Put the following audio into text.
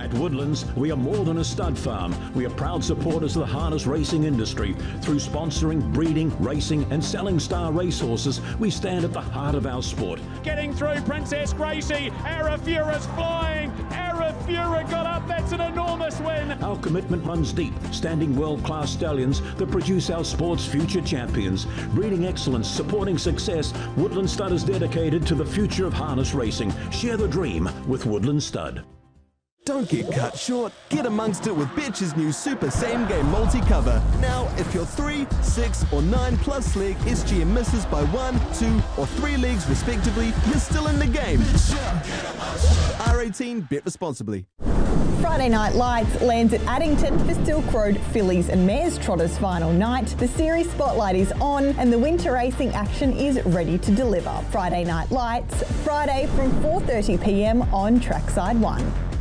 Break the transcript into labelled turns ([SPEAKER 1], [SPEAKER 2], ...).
[SPEAKER 1] At Woodlands, we are more than a stud farm. We are proud supporters of the harness racing industry. Through sponsoring, breeding, racing and selling star racehorses, we stand at the heart of our sport.
[SPEAKER 2] Getting through Princess Gracie, Arafura's flying, Arafura got up, that's an enormous win.
[SPEAKER 1] Our commitment runs deep, standing world-class stallions that produce our sport's future champions. Breeding excellence, supporting success, Woodland Stud is dedicated to the future of harness racing. Share the dream with Woodland Stud.
[SPEAKER 3] Don't get cut short. Get amongst it with Betch's new Super Same Game Multi-Cover. Now, if you're 3, 6 or 9 plus leg SGM misses by 1, 2 or 3 legs respectively, you're still in the game. R18, bet responsibly.
[SPEAKER 4] Friday Night Lights lands at Addington for Silk Road Fillies and Mares Trotters final night. The series spotlight is on and the winter racing action is ready to deliver. Friday Night Lights, Friday from 4:30 p.m. on Trackside 1.